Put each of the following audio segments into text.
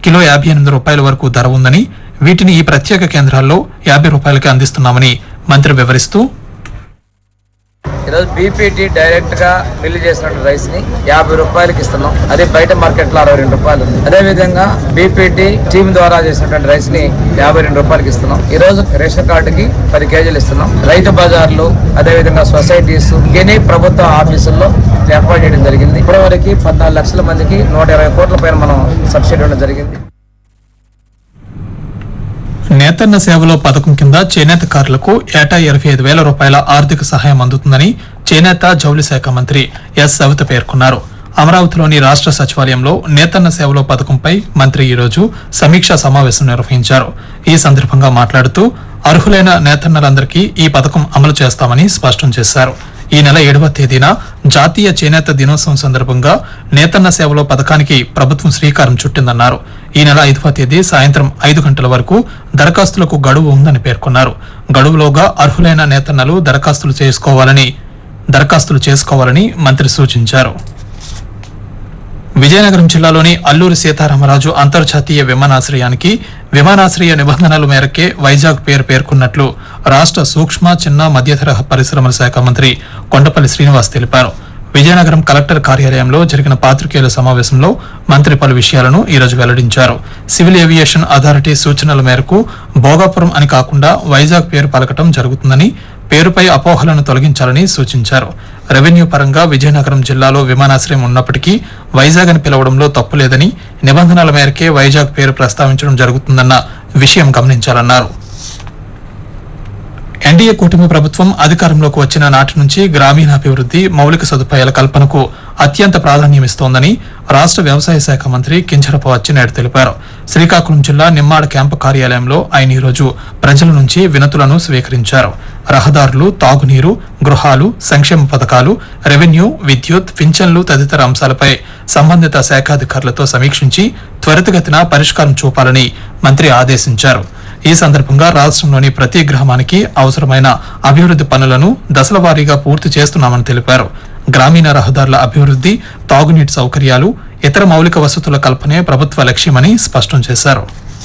Kilo 58 రూపాయల వరకు ధర ఉందని, వీటిని ఈ ప్రత్యేక కేంద్రాల్లో 50 రూపాయలకి అందిస్తున్నామని మంత్రి వివరిస్తూ, ఈరోజు బీపీటీ డైరెక్ట్ గా మిల్లు చేసిన రైస్ ని 50 రూపాయలకి ఇస్తున్నాం. అదే బయట మార్కెట్ లో 62 రూపాయలు ఉంది. అదే విధంగా బీపీటీ టీమ్ ద్వారా చేసినటువంటి రైస్ ని 52 రూపాయలకి ఇస్తున్నాం. ఈ రోజు రేషన్ కార్డుకి 10 కేజీలు ఇస్తున్నాం. రైతు బజార్లు, అదే విధంగా సొసైటీస్, ఎన్ని ప్రభుత్వ ఆఫీసుల్లో ఏర్పాటు చేయడం జరిగింది. ఇప్పటివరకు 14 లక్షల మందికి 120 కోట్ల పైన మనం సబ్సిడీ ఇవ్వడం జరిగింది. నేతన్న సేవలో పథకం కింద చేనేతకారులకు ఏటా 25,000 రూపాయల ఆర్థిక సహాయం అందుతుందని చేనేత జౌళి శాఖ మంత్రి ఎస్ సవిత పేర్కొన్నారు. అమరావతిలోని రాష్ట్ర సచివాలయంలో నేతన్న సేవలో పథకంపై మంత్రి ఈరోజు సమీక్షా సమావేశం నిర్వహించారు. ఈ సందర్భంగా మాట్లాడుతూ, అర్హులైన నేతన్నలందరికీ ఈ పథకం అమలు చేస్తామని స్పష్టం చేశారు. ఈ నెల 7వ తేదీన జాతీయ చేనేత దినోత్సవం సందర్భంగా నేతన్న సేవలో పథకానికి ప్రభుత్వం శ్రీకారం చుట్టిందన్నారు. ఈ నెల 5వ తేదీ సాయంత్రం 5 గంటల వరకు దరఖాస్తులకు గడువు ఉందని పేర్కొన్నారు. గడువులోగా అర్హులైన నేతన్నలు దరఖాస్తులు చేసుకోవాలని మంత్రి సూచించారు. విజయనగరం జిల్లాలోని అల్లూరి సీతారామరాజు అంతర్జాతీయ విమానాశ్రయానికి విమానాశ్రయ నిబంధనల మేరకే వైజాగ్ పేర్కొన్నట్లు రాష్ట్ర సూక్ష్మ, చిన్న, మధ్యతరహా పరిశ్రమల శాఖ మంత్రి కొండపల్లి శ్రీనివాస్ తెలిపారు. విజయనగరం కలెక్టర్ కార్యాలయంలో జరిగిన పాత్రికేయుల సమావేశంలో మంత్రి పలు విషయాలను ఈరోజు వెల్లడించారు. సివిల్ ఏవియేషన్ అథారిటీ సూచనల మేరకు భోగాపురం అని కాకుండా వైజాగ్ పేరు పలకటం జరుగుతుందని, పేరుపై అపోహలను తొలగించాలని సూచించారు. రెవెన్యూ పరంగా విజయనగరం జిల్లాలో విమానాశ్రయం ఉన్నప్పటికీ వైజాగ్ అని పిలవడంలో తప్పులేదని, నిబంధనల మేరకే వైజాగ్ పేరు ప్రస్తావించడం జరుగుతుందన్న విషయం గమనించాలన్నారు. ఎన్డీఏ కూటమి ప్రభుత్వం అధికారంలోకి వచ్చిన నాటి నుంచి గ్రామీణాభివృద్ది, మౌలిక సదుపాయాల కల్పనకు అత్యంత ప్రాధాన్యమిస్తోందని రాష్ట్ర వ్యవసాయ శాఖ మంత్రి కింజరపు అచ్చెన్నాయుడు తెలిపారు. శ్రీకాకుళం జిల్లా నిమ్మాడ క్యాంపు కార్యాలయంలో ఆయన ఈరోజు ప్రజల నుంచి వినతులను స్వీకరించారు. రహదారులు, తాగునీరు, గృహాలు, సంక్షేమ పథకాలు, రెవెన్యూ, విద్యుత్, పింఛన్లు తదితర అంశాలపై సంబంధిత శాఖాధికారులతో సమీక్షించి త్వరితగతిన పరిష్కారం చూపాలని మంత్రి ఆదేశించారు. ఈ సందర్భంగా రాష్ట్రంలోని ప్రతి గ్రామానికి అవసరమైన అభివృద్ది పనులను దశల వారీగా పూర్తి చేస్తున్నామని తెలిపారు. గ్రామీణ రహదారుల అభివృద్ది, తాగునీటి సౌకర్యాలు, ఇతర మౌలిక వసతుల కల్పనే ప్రభుత్వ లక్ష్యమని స్పష్టం చేశారు.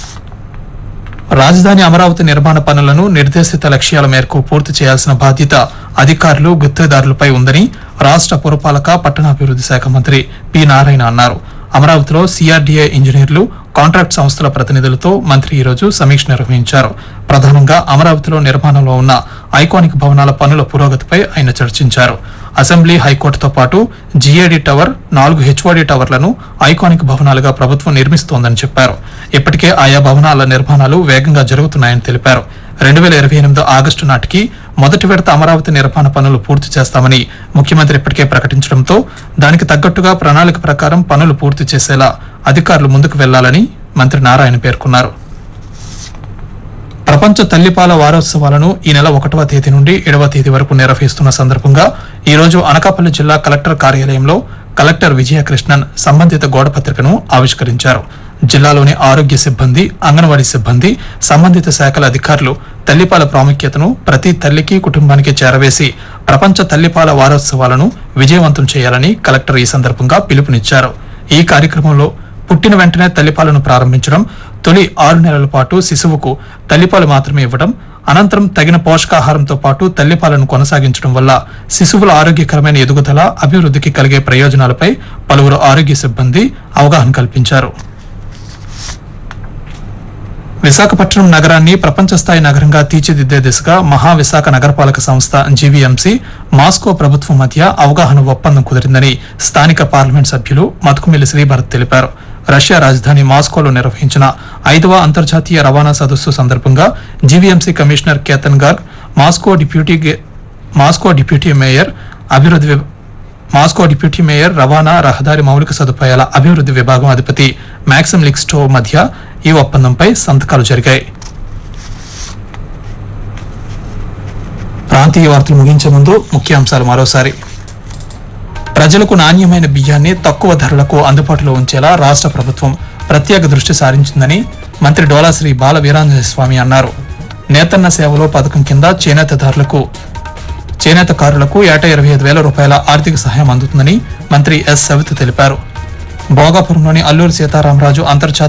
రాజధాని అమరావతి నిర్మాణ పనులను నిర్దేశిత లక్ష్యాల మేరకు పూర్తి చేయాల్సిన బాధ్యత అధికారులు, గుత్తేదారులపై ఉందని రాష్ట్ర పురపాలక, పట్టణాభివృద్ది శాఖ మంత్రి పి నారాయణ అన్నారు. అమరావతిలో సిఆర్డీఏ ఇంజనీర్లు, కాంట్రాక్ట్ సంస్థల ప్రతినిధులతో మంత్రి ఈరోజు సమీక్ష నిర్వహించారు. ప్రధానంగా అమరావతిలో నిర్మాణంలో ఉన్న ఐకానిక్ భవనాల పనుల పురోగతిపై ఆయన చర్చించారు. అసెంబ్లీ, హైకోర్టుతో పాటు జీఏడీ టవర్, 4 హెచ్ఓడీ టవర్లను ఐకానిక్ భవనాలుగా ప్రభుత్వం నిర్మిస్తోందని చెప్పారు. ఇప్పటికే ఆయా భవనాల నిర్మాణాలు వేగంగా జరుగుతున్నాయని తెలిపారు. 2028 ఆగస్టు నాటికి మొదటి విడత అమరావతి నిర్మాణ పనులు పూర్తి చేస్తామని ముఖ్యమంత్రి ఇప్పటికే ప్రకటించడంతో దానికి తగ్గట్టుగా ప్రణాళిక ప్రకారం పనులు పూర్తి చేసేలా అధికారులు ముందుకు వెళ్లాలని మంత్రి నారాయణ పేర్కొన్నారు. ప్రపంచ తల్లిపాల వారోత్సవాలను ఈ నెల 1వ తేదీ నుండి 7వ తేదీ వరకు నిర్వహిస్తున్న సందర్భంగా ఈ రోజు అనకాపల్లి జిల్లా కలెక్టర్ కార్యాలయంలో కలెక్టర్ విజయకృష్ణన్ సంబంధిత గోడపత్రికను ఆవిష్కరించారు. జిల్లాలోని ఆరోగ్య సిబ్బంది, అంగన్వాడీ సిబ్బంది, సంబంధిత శాఖల అధికారులు తల్లిపాల ప్రాముఖ్యతను ప్రతి తల్లికి, కుటుంబానికి చేరవేసి ప్రపంచ తల్లిపాల వారోత్సవాలను విజయవంతం చేయాలని కలెక్టర్ ఈ సందర్భంగా పిలుపునిచ్చారు. ఈ కార్యక్రమంలో పుట్టిన వెంటనే తల్లిపాలను ప్రారంభించడం, తొలి 6 నెలల పాటు శిశువుకు తల్లిపాలు మాత్రమే ఇవ్వడం, అనంతరం తగిన పోషకాహారంతో పాటు తల్లిపాలను కొనసాగించడం వల్ల శిశువుల ఆరోగ్యకరమైన ఎదుగుదల, అభివృద్ధికి కలిగే ప్రయోజనాలపై పలువురు ఆరోగ్య సిబ్బంది అవగాహన కల్పించారు. విశాఖపట్నం నగరాన్ని ప్రపంచ స్థాయి నగరంగా తీర్చిదిద్దే దిశగా మహావిశాఖ నగరపాలక సంస్థ జీవీఎంసీ, మాస్కో ప్రభుత్వం మధ్య అవగాహన ఒప్పందం కుదిరిందని స్థానిక పార్లమెంట్ సభ్యులు మతుకుమిల్లి శ్రీభరత్ తెలిపారు. రష్యా రాజధాని మాస్కోలో నిర్వహించిన 5వ అంతర్జాతీయ రవాణా సదస్సు సందర్భంగా GVMC commissioner Ketan Garg, Moscow deputy mayor రవాణా, రహదారి, మౌలిక సదుపాయాల అభివృద్ది విభాగం అధిపతి మ్యాక్సిమ్ లిక్స్టో మధ్య ఈ ఒప్పందంపై సంతకాలు జరిగాయి. ప్రాంతీయ వార్తలు ముగించే ముందు ముఖ్యాంశాలు మరోసారి. ప్రజలకు నాణ్యమైన బియ్యాన్ని తక్కువ ధరలకు అందుబాటులో ఉంచేలా రాష్ట్ర ప్రభుత్వం ప్రత్యేక దృష్టి సారించిందని మంత్రి డోలాశ్రీ బాల వీరాంజనేయ స్వామి అన్నారు. నేతన్న సేవలో పథకం కింద చేనేతకారులకు ఏటా 25,000 రూపాయల ఆర్థిక సహాయం అందుతుందని మంత్రి ఎస్ సవిత తెలిపారు. భోగాపురంలోని అల్లూరి సీతారామరాజు అంతర్జాతీయ